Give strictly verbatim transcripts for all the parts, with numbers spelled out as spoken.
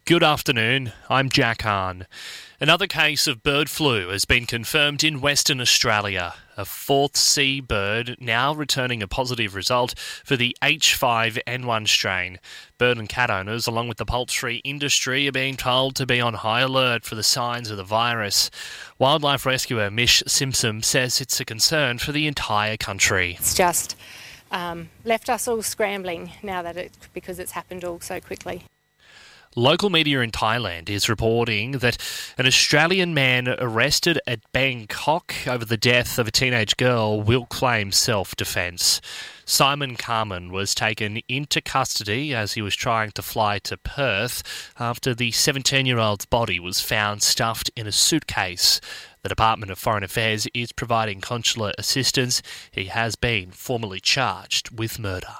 Good afternoon, I'm Jack Hahn. Another case of bird flu has been confirmed in Western Australia. A fourth sea bird now returning a positive result for the H five N one strain. Bird and cat owners, along with the poultry industry, are being told to be on high alert for the signs of the virus. Wildlife rescuer Mish Simpson says it's a concern for the entire country. It's just um, left us all scrambling now that it because it's happened all so quickly. Local media in Thailand is reporting that an Australian man arrested at Bangkok over the death of a teenage girl will claim self-defence. Simon Carman was taken into custody as he was trying to fly to Perth after the seventeen-year-old's body was found stuffed in a suitcase. The Department of Foreign Affairs is providing consular assistance. He has been formally charged with murder.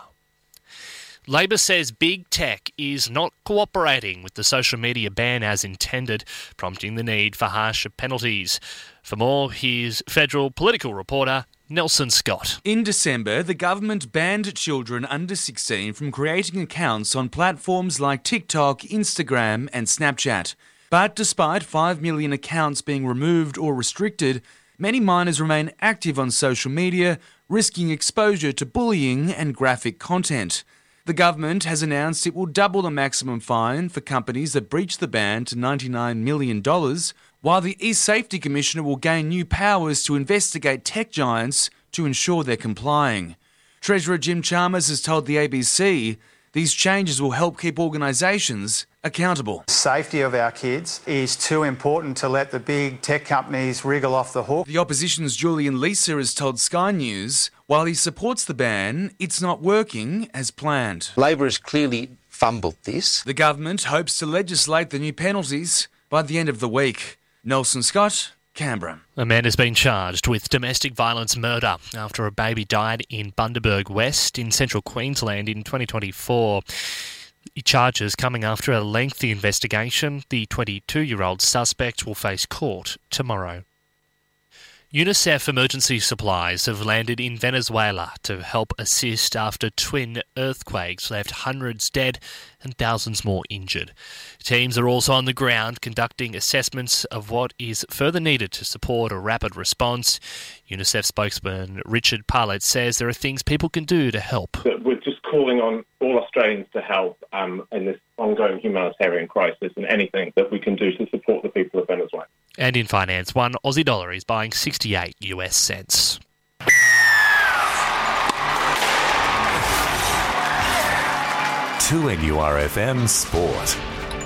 Labor says big tech is not cooperating with the social media ban as intended, prompting the need for harsher penalties. For more, here's federal political reporter Nelson Scott. In December, the government banned children under sixteen from creating accounts on platforms like TikTok, Instagram and Snapchat. But despite five million accounts being removed or restricted, many minors remain active on social media, risking exposure to bullying and graphic content. The government has announced it will double the maximum fine for companies that breach the ban to ninety-nine million dollars, while the e-Safety Commissioner will gain new powers to investigate tech giants to ensure they're complying. Treasurer Jim Chalmers has told the A B C these changes will help keep organisations accountable. Safety of our kids is too important to let the big tech companies wriggle off the hook. The opposition's Julian Leeser has told Sky News while he supports the ban, it's not working as planned. Labor has clearly fumbled this. The government hopes to legislate the new penalties by the end of the week. Nelson Scott, Canberra. A man has been charged with domestic violence murder after a baby died in Bundaberg West in central Queensland in twenty twenty-four. Charges coming after a lengthy investigation. The twenty-two-year-old suspect will face court tomorrow. UNICEF emergency supplies have landed in Venezuela to help assist after twin earthquakes left hundreds dead and thousands more injured. Teams are also on the ground conducting assessments of what is further needed to support a rapid response. UNICEF spokesman Richard Parlett says there are things people can do to help. We're just calling on all Australians to help um, in this ongoing humanitarian crisis, and anything that we can do to support the people of Venezuela. And in finance, one Aussie dollar is buying sixty-eight US cents. two N U R F M Sport.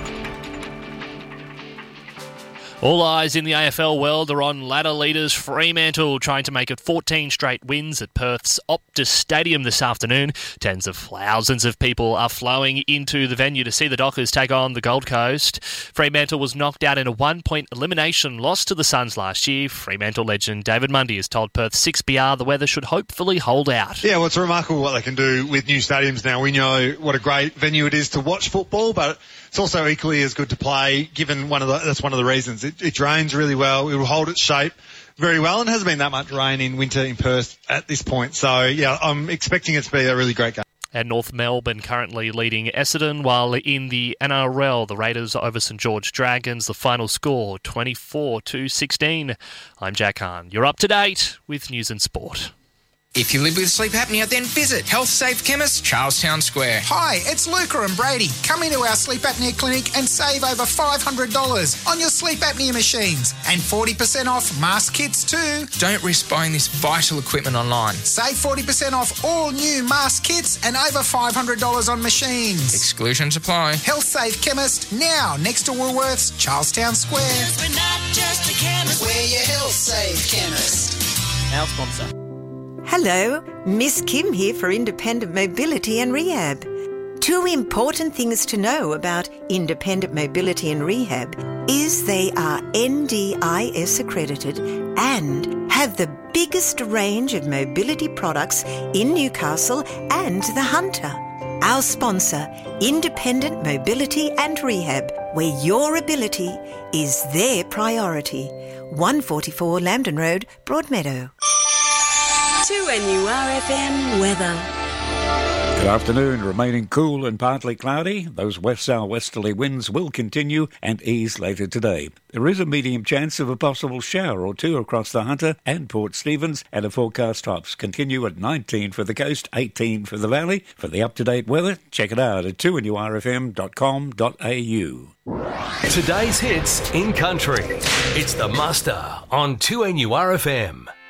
All eyes in the A F L world are on ladder leaders Fremantle, trying to make it fourteen straight wins at Perth's Optus Stadium this afternoon. Tens of thousands of people are flowing into the venue to see the Dockers take on the Gold Coast. Fremantle was knocked out in a one-point elimination loss to the Suns last year. Fremantle legend David Mundy has told Perth six B R the weather should hopefully hold out. Yeah, well, it's remarkable what they can do with new stadiums now. We know what a great venue it is to watch football, but it's also equally as good to play, given one of the, that's one of the reasons. It, it drains really well. It will hold its shape very well, and hasn't been that much rain in winter in Perth at this point. So, yeah, I'm expecting it to be a really great game. And North Melbourne currently leading Essendon, while in the N R L, the Raiders over St George Dragons, the final score twenty-four to sixteen. I'm Jack Hahn. You're up to date with News and Sport. If you live with sleep apnea, then visit Health Safe Chemist, Charlestown Square. Hi, it's Luca and Brady. Come into our sleep apnea clinic and save over five hundred dollars on your sleep apnea machines and forty percent off mask kits too. Don't risk buying this vital equipment online. Save forty percent off all new mask kits and over five hundred dollars on machines. Exclusions apply. Health Safe Chemist, now next to Woolworths, Charlestown Square. We're not just a chemist. We're your Health Safe Chemist. Our sponsor. Hello, Miss Kim here for Independent Mobility and Rehab. Two important things to know about Independent Mobility and Rehab is they are N D I S accredited and have the biggest range of mobility products in Newcastle and the Hunter. Our sponsor, Independent Mobility and Rehab, where your ability is their priority. one forty-four Lambton Road, Broadmeadow. two N U R F M weather. Good afternoon. Remaining cool and partly cloudy. Those west-south-westerly winds will continue and ease later today. There is a medium chance of a possible shower or two across the Hunter and Port Stephens, and the forecast tops continue at nineteen for the coast, eighteen for the valley. For the up-to-date weather, check it out at two N U R F M dot com dot A U. Today's hits in country. It's the Muster on two N U R F M.